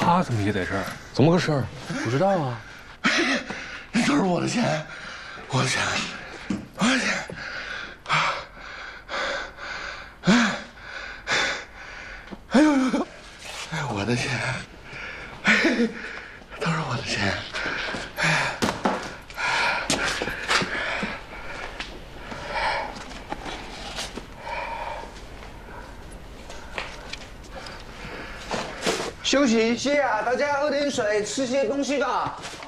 他怎么也在这儿？ 怎么个事儿？ 不知道啊。 都是我的钱，我的钱，我的钱啊！哎呦呦呦！哎，我的钱，哎，都是我的钱。 休息一下，大家喝点水，吃些东西吧。